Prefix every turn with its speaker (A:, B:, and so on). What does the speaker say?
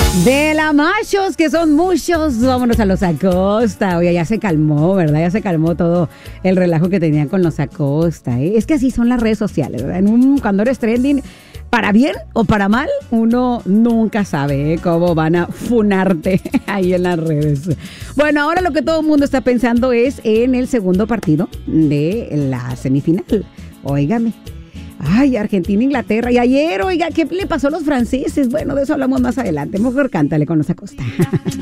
A: De la machos, que son muchos, vámonos a los Acosta. Oye, ya se calmó, ¿verdad? Ya se calmó todo el relajo que tenían con los Acosta, ¿eh? Es que así son las redes sociales, ¿verdad? Cuando eres trending, para bien o para mal, uno nunca sabe, ¿eh? Cómo van a funarte ahí en las redes. Bueno, ahora lo que todo el mundo está pensando es en el segundo partido de la semifinal. Óigame. Ay, Argentina, Inglaterra. Y ayer, oiga, ¿qué le pasó a los franceses? Bueno, de eso hablamos más adelante. Mejor cántale con los Acosta.